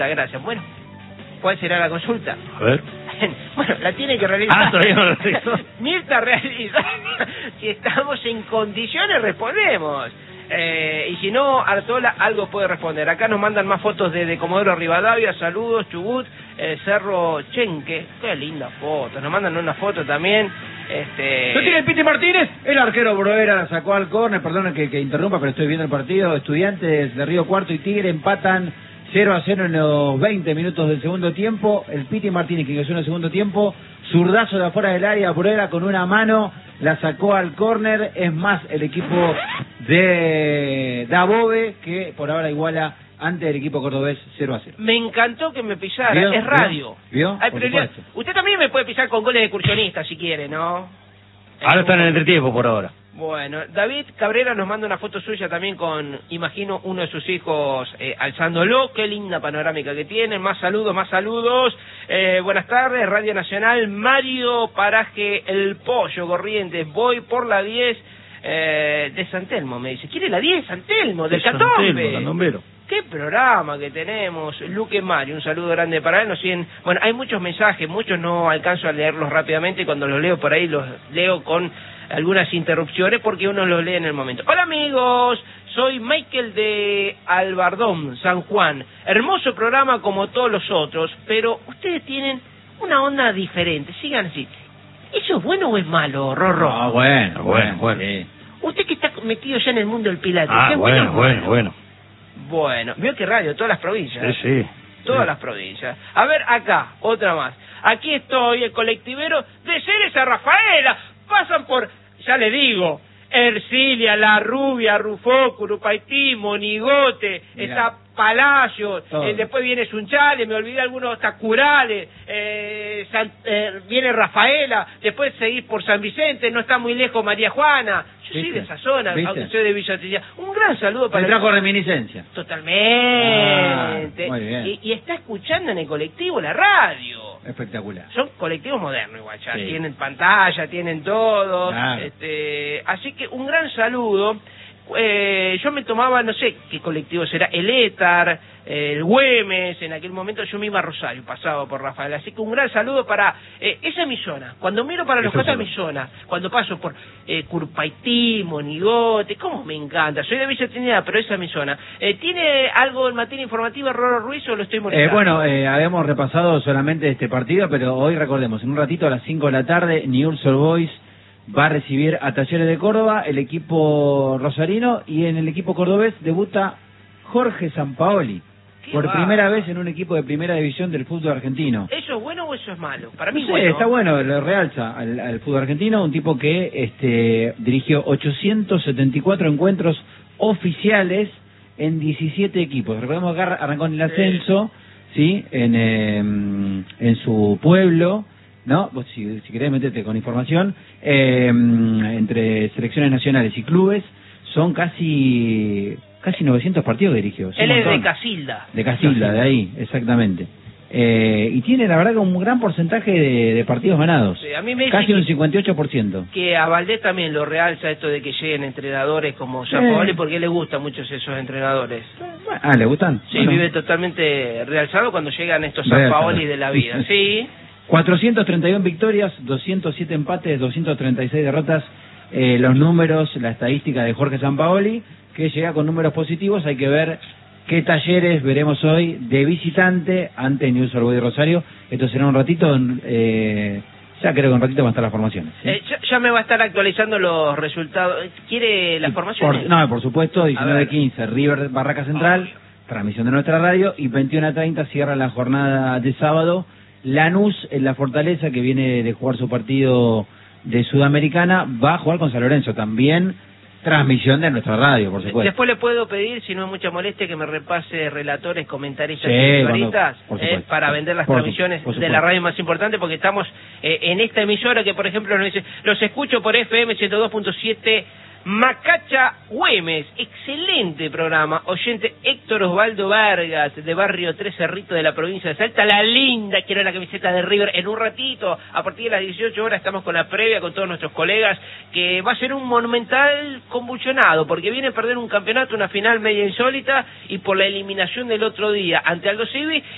Gracias. Bueno, ¿cuál será la consulta? A ver. Bueno, la tiene que realizar. Todavía no lo realizó. Mirta realiza. Si estamos en condiciones, respondemos. Y si no, Artola algo puede responder. Acá nos mandan más fotos de Comodoro Rivadavia. Saludos, Chubut, Cerro Chenque. Qué linda foto. Nos mandan una foto también. ¿No tiene el Piti Martínez? El arquero Broera la sacó al córner. Perdón que interrumpa, pero estoy viendo el partido. Estudiantes de Río Cuarto y Tigre empatan 0-0 en los 20 minutos del segundo tiempo. El Piti Martínez, que ingresó en el segundo tiempo, zurdazo de afuera del área, Broera con una mano la sacó al córner. Es más, el equipo de Dabove, que por ahora iguala ante el equipo cordobés 0-0. Me encantó que me pisara, ¿Vio? es radio. ¿Vio? Ay, Por pero supuesto. usted también me puede pisar con goles de excursionista si quiere, ¿no? Ahora están en el entretiempo por ahora. Bueno, David Cabrera nos manda una foto suya también con, imagino, uno de sus hijos alzándolo. Qué linda panorámica que tienen. Más saludos, más saludos. Buenas tardes, Radio Nacional. Mario Paraje El Pollo Corrientes. Voy por la 10 de San Telmo, me dice. ¿Quiere la 10 San Telmo? Del Catombe. Candombero. Qué programa que tenemos. Luque Mario, un saludo grande para él. Nos siguen. Bueno, hay muchos mensajes, muchos no alcanzo a leerlos rápidamente. Cuando los leo por ahí, los leo con algunas interrupciones porque uno los lee en el momento. Hola amigos, soy Michael de Albardón, San Juan. Hermoso programa como todos los otros, pero ustedes tienen una onda diferente. Sigan así. ¿Eso es bueno o es malo, Rorro? Ah, bueno. Sí. Usted que está metido ya en el mundo del pilates. Ah, ¿qué es bueno. Bueno, veo que radio, todas las provincias. Sí. Todas las provincias. A ver, acá, otra más. Aquí estoy, el colectivero de Ceres a Rafaela. Pasan por, ya le digo, Ercilia, La Rubia, Rufó, Curupaití, Monigote, Mirá. está Palacio, Todo. después viene Sunchales, me olvidé algunos, está Curales, viene Rafaela, después seguís por San Vicente, no está muy lejos María Juana. Yo soy ¿Viste? de esa zona, ¿Viste? aunque soy de Villa Trilla. Un gran saludo para Me trajo reminiscencia. Totalmente. Muy bien. Y está escuchando en el colectivo la radio. Espectacular. Son colectivos modernos igual, ya Sí. tienen pantalla, tienen todo. Claro. Así que un gran saludo. Yo me tomaba, no sé qué colectivo será, el Étar, el Güemes, en aquel momento yo me iba a Rosario, pasaba por Rafael. Así que un gran saludo para esa es mi zona. Cuando miro para los costados, mi zona. Cuando paso por Curpaití, Monigote, cómo me encanta. Soy de Villa Trinidad, pero esa es mi zona. ¿Tiene algo en materia informativa, Roro Ruiz, o lo estoy molestando? Habíamos repasado solamente este partido, pero hoy recordemos, en un ratito a las 5 de la tarde, Newell's Old Boys va a recibir a Talleres de Córdoba, el equipo rosarino, y en el equipo cordobés debuta Jorge Sampaoli, por primera vez en un equipo de primera división del fútbol argentino. ¿Eso es bueno o eso es malo? Para mí Sí, es bueno. está bueno, lo realza al fútbol argentino, un tipo que dirigió 874 encuentros oficiales en 17 equipos. Recordemos que arrancó en el ascenso, ¿sí? En su pueblo, ¿no? Vos si querés meterte con información, entre selecciones nacionales y clubes, son casi 900 partidos dirigidos. Él es de Casilda. De Casilda, de ahí, exactamente. Y tiene, la verdad, que un gran porcentaje de partidos ganados. Sí, a mí me Casi dice un 58%. que a Valdés también lo realza esto de que lleguen entrenadores como Sampaoli, porque le gustan muchos esos entrenadores. ¿Le gustan? Sí, Bueno. vive totalmente realzado cuando llegan estos Realzado. Sampaoli de la vida. Sí. 431 victorias, 207 empates, 236 derrotas. Los números, la estadística de Jorge Sampaoli, que llega con números positivos. Hay que ver qué Talleres veremos hoy de visitante ante Newell's Old Boys de Rosario. Esto será un ratito, ya creo que un ratito van a estar las formaciones, ¿sí? Ya me va a estar actualizando los resultados. ¿Quiere las formaciones? Por supuesto, 19:15 River Barraca Central, transmisión de nuestra radio, y 21:30 cierra la jornada de sábado Lanús en la Fortaleza, que viene de jugar su partido de Sudamericana, va a jugar con San Lorenzo también. Transmisión de nuestra radio, por supuesto. Después le puedo pedir, si no es mucha molestia, que me repase relatores, comentaristas Sí, y periodistas por supuesto. para vender las transmisiones por de la radio más importante, porque estamos en esta emisora que, por ejemplo, nos dice, los escucho por FM 102.7 Macacha Güemes, excelente programa. Oyente Héctor Osvaldo Vargas, de Barrio Tres Cerritos de la provincia de Salta, la linda, quiero la camiseta de River en un ratito. A partir de las 18 horas estamos con la previa con todos nuestros colegas, que va a ser un monumental convulsionado, porque viene a perder un campeonato, una final media insólita, y por la eliminación del otro día ante Aldo Civi,